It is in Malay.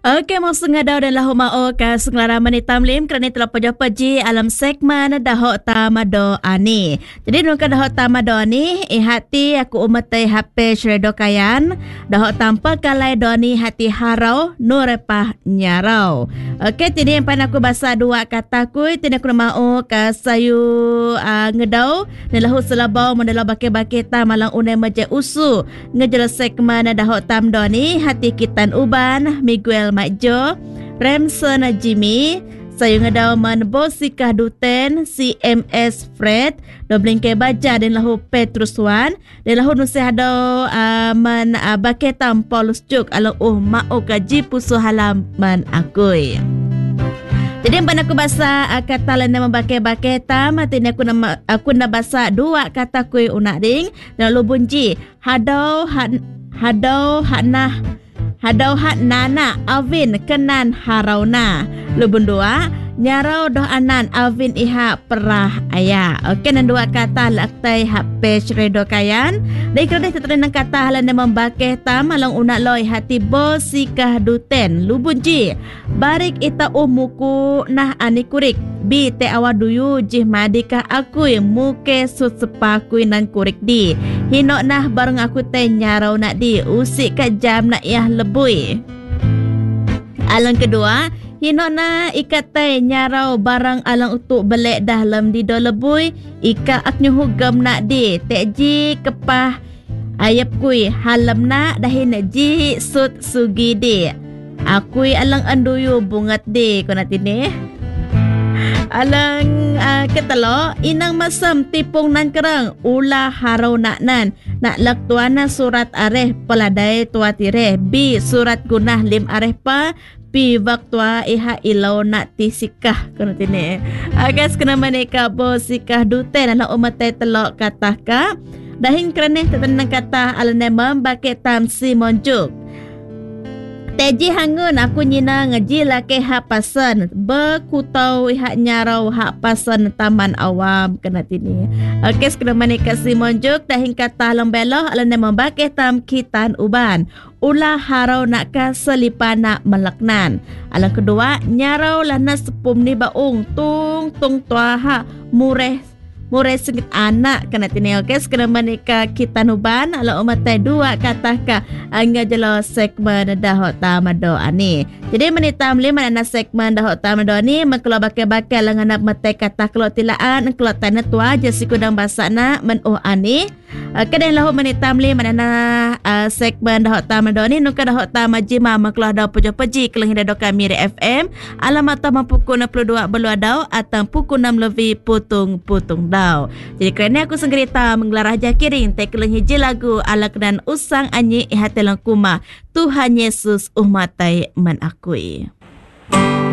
Okey, mau sengadau dan lahu mau ka senglaraman ni tamlim kerana telah peji alam segmen dahok tamado ani. Jadi nungka dahok tamado ni hati aku umatai HP Shredo Kayan dahok tanpa kalai doni hati harau nurepah nyarau. Okey, tini yang pan aku bahasa dua kata kui tini aku mau ka sayu ngedau dan lahu selabau mendalau bake-bake malang unai meje usu ngejel segmen dahok tamdo ni hati kitan uban Miguel Majo, Remson Jimmy, saya ngedau man Bosikah Duten, CMS Fred, Doblingke Baja dan lahu Petrus Wan, dan lahu nusihadau man Baketam Paulus Juk, alang mau kaji pusu halaman akui. Jadi yang aku bahasa kata lain nama bake-bake tam, tini aku nak bahasa dua kata kui unak ding, dan lalu bunji, hadau hat nana Alvin kenan harauna. Lubun dua nyarau doh anan Alvin iha perah ayah. Okey, nan dua kata laktai HP Shredo Kayan. Dari kerana tertenang kata halan yang membakeh tam alang unak loy hati Bosikah Duten. Lubun ji barik ita umuku nah ani kurik. Bi te awaduyu jih madikah akui muke sut sepakui nan kurik di. Hinok nah bareng aku te nyarau nak di usik kat jam nak yah lebui. Alang kedua, hinok na ikat te nyarau barang alang untuk belek dalam di do lebui ika aknyu hugam nak di tekji kepah ayap kui halam nak dahin ji sut sugi di. Akui alang anduyu bungat di kona tini. Alang ketelo inang masam tipung nan kerang ulah harau nak nan nak laktuana surat areh peladai tua tireh bi surat gunah lim areh pa pi waktua iha ilau nak tisikah kono tini. Agas kena maneka Bosikah Duten anak umat telok kata ka dahin kerana tertenang kata alanema bake tam si monjuk. Teji hangun aku nyina ngeji lake hak pasan berkutau hak nyarau hak pasan taman awam kena tini. Okey, sekena manika si monjuk dahin kata lembelo alane membakeh tam kitan uban. Ulah harau nak ka selipana melaknan. Alang kedua nyarau lana sepum ni baung tung tua hak mureh sengit anak kena tini. Okey, sekena menika kita nuban ala umatai dua kata ka angga jelo segmen dahok tamado ani. Jadi menita lima ana segmen dahok tamado ni mengkelo bake-bake langan nak metai kata kelo tilaan kelo tana tua jesi kudang basana men ani. Kadang lahu menita lima ana segmen dahok tamado ni nuka dahok tamajima mengkelo dau peji kelang hida kami FM alamat tamam pukul 62 beluadau atau pukul 6 lebih putung dau. Jadi kerana aku senggerita menggelar raja kiring tekelang hiji lagu ala kenan usang anyi ihatelang kuma Tuhan Yesus umatai menakui.